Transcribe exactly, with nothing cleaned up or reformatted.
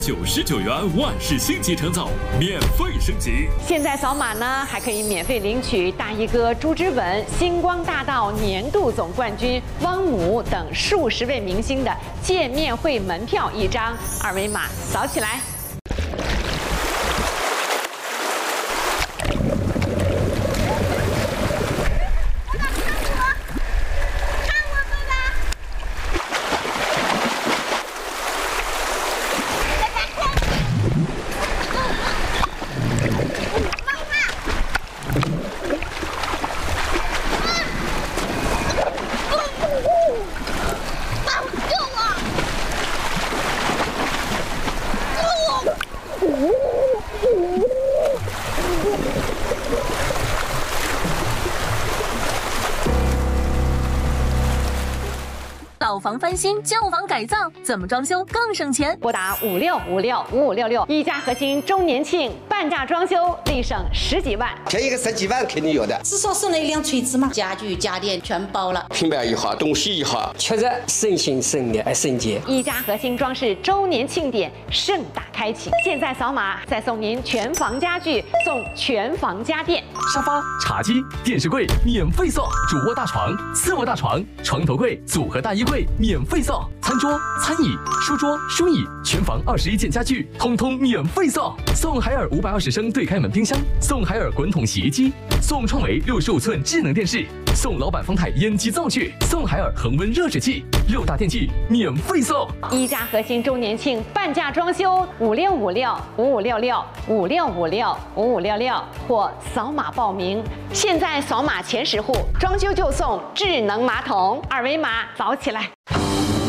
九十九元万事兴集成走，免费升级。 现在扫码呢，还可以免费领取大衣哥朱之文、星光大道年度总冠军汪姆等数十位明星的见面会门票一张，二维码扫起来。 老房翻新，旧房改造，怎么装修更省钱？ 拨打五六五六五五六六，一家核心周年庆半价装修，立省十几万。 便宜个十几万肯定有的， 至少省了一辆锤子嘛，家具家电全包了。 平板一号，东西一号， 确实省心省力省钱。 一家核心装饰周年庆典盛大开启，现在扫码再送您全房家具，送全房家电。 沙发、茶几、电视柜免费送，主卧大床、次卧大床、床头柜、组合大衣柜免费送，餐桌、餐椅、书桌、书椅，全房二十一件家具通通免费送，送海尔五百二十升对开门冰箱，送海尔滚筒洗衣机，送创维六十五寸智能电视，送老板方太烟机灶具，送海尔恒温热水器，六大电器免费送。 一家核心周年庆半价装修，五六五六五五六六五六五六五五六六或扫码报名。现在扫码前十户，装修就送智能马桶，二维码扫起来。